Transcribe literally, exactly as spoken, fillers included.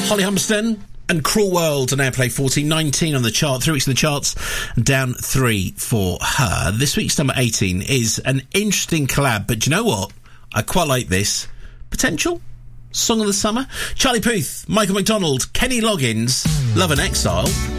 Holly Humberston and Cruel World on Airplay fourteen, nineteen on the chart, three weeks in the charts, down three for her. This week's number eighteen is an interesting collab, but do you know what? I quite like this. Potential Song of the Summer. Charlie Puth, Michael McDonald, Kenny Loggins, Love and Exile.